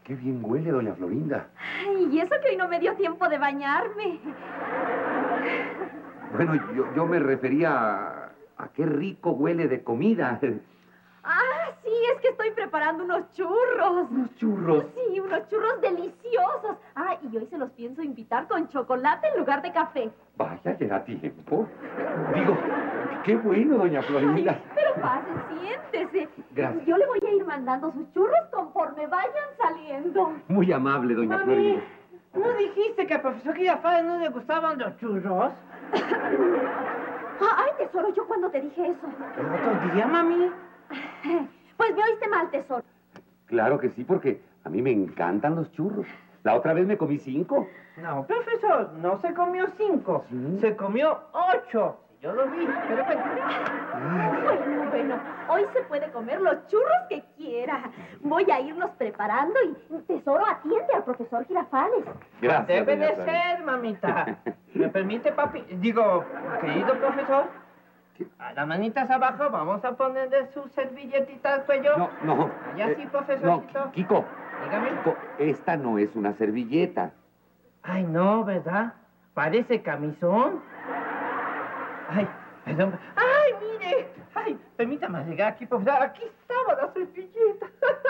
Qué bien huele, doña Florinda. Ay, y eso que hoy no me dio tiempo de bañarme. Bueno, yo me refería a qué rico huele de comida. Ah, sí, es que estoy preparando unos churros. ¿Unos churros? Sí, unos churros deliciosos. Ah, y hoy se los pienso invitar con chocolate en lugar de café. Vaya, ya da tiempo. Digo, qué bueno, doña Florinda. Ay, pero pase, siéntese. Gracias. Yo le voy a ir mandando sus churros conforme vayan saliendo. Muy amable, doña Florinda. ¿No dijiste que al profesor Girafales no le gustaban los churros? Ay, tesoro, ¿yo cuándo te dije eso? El otro día, mami. Pues me oíste mal, tesoro. Claro que sí, porque a mí me encantan los churros. La otra vez me comí 5. No, profesor, no se comió 5. ¿Sí? Se comió 8. Yo lo vi, pero bueno. Bueno, hoy se puede comer los churros que quiera. Voy a irlos preparando y, tesoro, atiende al profesor Girafales. Gracias, Debe doña de Florinda. ser, mamita. ¿Me permite, papi? Digo, querido profesor. A las manitas abajo, vamos a ponerle su servilletita al cuello. No. Ya sí, profesorcito. No, Kiko. Dígame. Kiko, esta no es una servilleta. Ay, no, ¿verdad? Parece camisón. Ay, perdón. ¡Ay, mire! Ay, permítame llegar aquí, profesor. Aquí estaba la servilleta.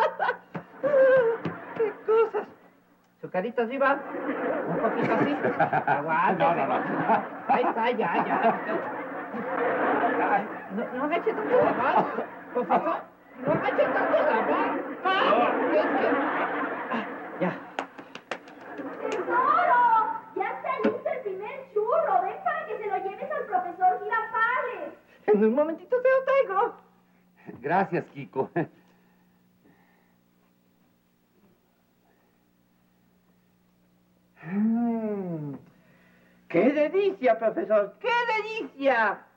¡Qué cosas! Su carita arriba. Un poquito así. Aguanta. No. Ahí está, ya. Ay, no agache tanto la mano, profesor. No agache tanto la mano. Ay, es que... ya. ¡Tesoro! Ya está listo el primer churro. Ven para que se lo lleves al profesor Girafales. En un momentito te lo traigo. Gracias, Kiko. ¡Qué delicia, profesor! ¡Qué delicia!